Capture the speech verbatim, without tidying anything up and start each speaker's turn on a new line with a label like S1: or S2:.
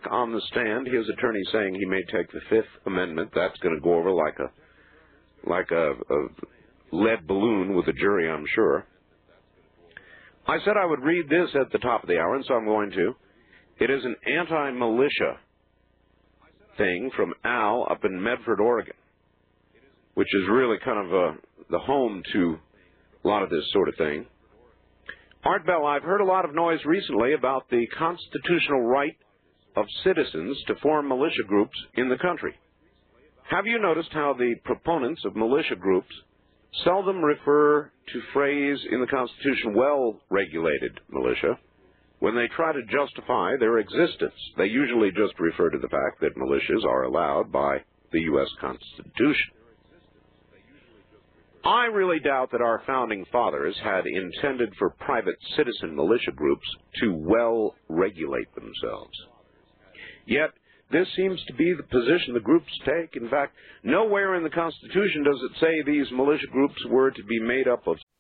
S1: on the stand, his attorney saying he may take the Fifth Amendment. That's going to go over like a, like a, a lead balloon with a jury, I'm sure. I said I would read this at the top of the hour, and so I'm going to. It is an anti-militia thing from Al up in Medford, Oregon, which is really kind of uh, the home to a lot of this sort of thing. Art Bell, I've heard a lot of noise recently about the constitutional right of citizens to form militia groups in the country. Have you noticed how the proponents of militia groups seldom refer to phrase in the Constitution, well-regulated militia? When they try to justify their existence, they usually just refer to the fact that militias are allowed by the U S Constitution. I really doubt that our founding fathers had intended for private citizen militia groups to well-regulate themselves. Yet, this seems to be the position the groups take. In fact, nowhere in the Constitution does it say these militia groups were to be made up of